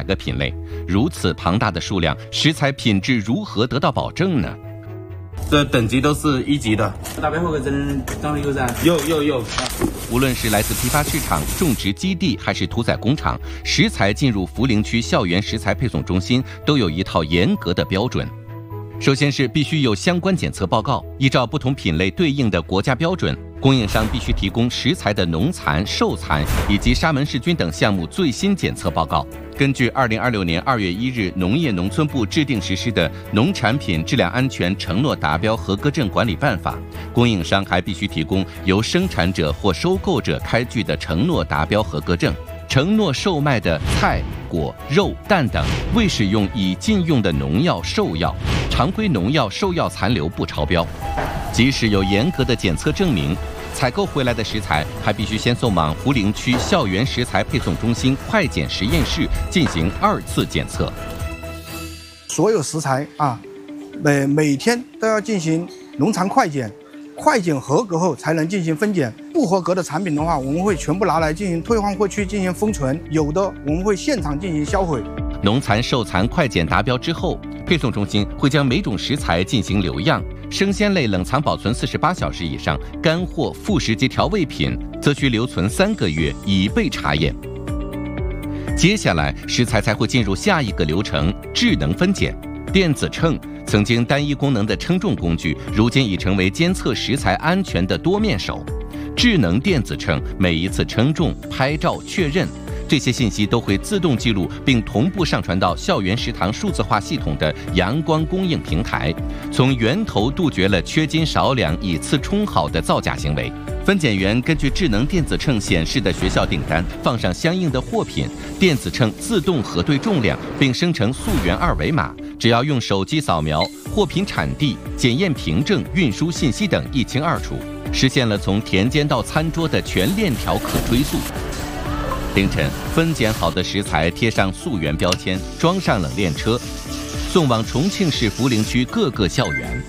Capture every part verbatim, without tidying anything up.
个品类，如此庞大的数量，食材品质如何得到保证呢？ 这等级都是一级的。 达标合格证当然有噻， 有有有。 无论是来自批发市场、种植基地，还是屠宰工厂，食材进入涪陵区校园食材配送中心，都有一套严格的标准。首先是必须有相关检测报告，依照不同品类对应的国家标准，供应商必须提供食材的农残、受残以及沙门氏菌等项目最新检测报告。根据二零二六年二月一日农业农村部制定实施的《农产品质量安全承诺达标合格证管理办法》，供应商还必须提供由生产者或收购者开具的承诺达标合格证。承诺售卖的菜、果、肉、蛋等未使用已禁用的农药、兽药，常规农药、兽药残留不超标。即使有严格的检测证明，采购回来的食材还必须先送往涪陵区校园食材配送中心快检实验室进行二次检测。 所有食材啊，每每天都要进行农残快检，快检合格后才能进行分拣。不合格的产品的话，我们会全部拿来进行退换货区进行封存，有的我们会现场进行销毁。 农残、受残快检达标之后，配送中心会将每种食材进行留样，生鲜类冷藏保存四十八小时以上，干货、副食及调味品则需留存三个月以备查验。接下来，食材才会进入下一个流程——智能分拣。电子秤曾经单一功能的称重工具，如今已成为监测食材安全的多面手。智能电子秤每一次称重、拍照确认，这些信息都会自动记录并同步上传到校园食堂数字化系统的阳光供应平台，从源头杜绝了缺斤少两、以次充好的造假行为。分拣员根据智能电子秤显示的学校订单，放上相应的货品，电子秤自动核对重量，并生成溯源二维码。只要用手机扫描，货品产地、检验凭证、运输信息等一清二楚，实现了从田间到餐桌的全链条可追溯。凌晨，分拣好的食材贴上溯源标签，装上冷链车，送往重庆市涪陵区各个校园。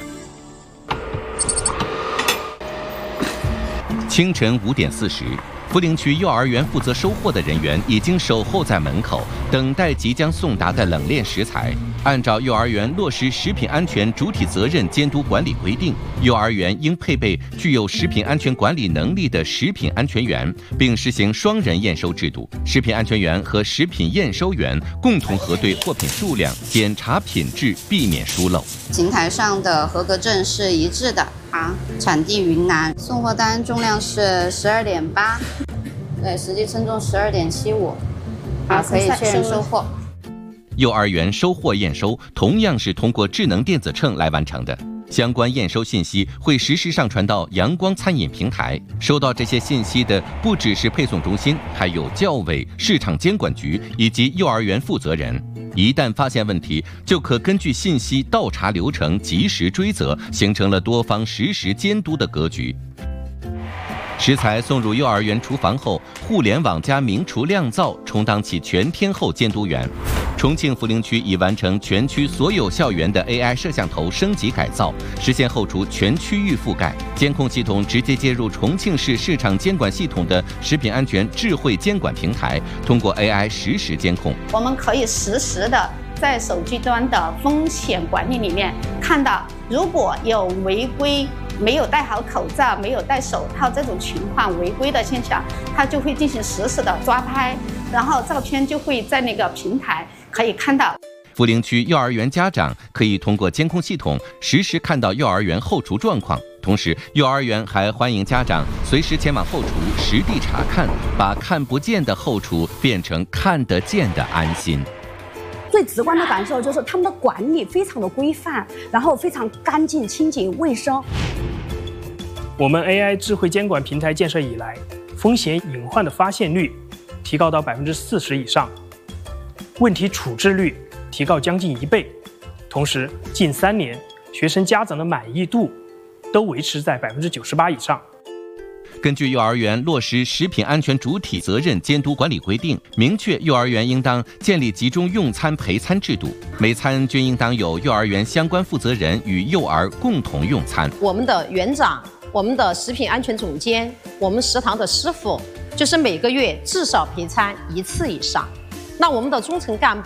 清晨五点四十，涪陵区幼儿园负责收货的人员已经守候在门口，等待即将送达的冷链食材。按照幼儿园落实食品安全主体责任监督管理规定，幼儿园应配备具有食品安全管理能力的食品安全员，并实行双人验收制度。食品安全员和食品验收员共同核对货品数量，检查品质，避免疏漏。 平台上的合格证是一致的啊，产地云南，送货单重量是十二点八，对，实际称重十二点七五，啊，可以确认收货。 幼儿园收货验收同样是通过智能电子秤来完成的，相关验收信息会实时上传到阳光餐饮平台。收到这些信息的不只是配送中心，还有教委、市场监管局以及幼儿园负责人。一旦发现问题，就可根据信息倒查流程，及时追责，形成了多方实时监督的格局。食材送入幼儿园厨房后，互联网加名厨酿造充当起全天候监督员。重庆涪陵区已完成全区所有校园的 A I 摄像头升级改造，实现后厨全区域覆盖。监控系统直接接入重庆市市场监管系统的食品安全智慧监管平台，通过 A I 实时监控。 我们可以实时的在手机端的风险管理里面看到，如果有违规、没有戴好口罩、没有戴手套这种情况违规的现象，它就会进行实时的抓拍，然后照片就会在那个平台可以看到。 涪陵区幼儿园家长可以通过监控系统实时看到幼儿园后厨状况，同时幼儿园还欢迎家长随时前往后厨实地查看，把看不见的后厨变成看得见的安心。 最直观的感受就是他们的管理非常的规范，然后非常干净、清洁、卫生。 我们 A I 智慧监管平台建设以来，风险隐患的发现率提高到百分之四十以上，问题处置率提高将近一倍。同时，近三年学生家长的满意度都维持在百分之九十八以上。 根据幼儿园落实食品安全主体责任监督管理规定，明确幼儿园应当建立集中用餐陪餐制度，每餐均应当有幼儿园相关负责人与幼儿共同用餐。 我们的园长、我们的食品安全总监、我们食堂的师傅，就是每个月至少陪餐一次以上。那我们的中层干部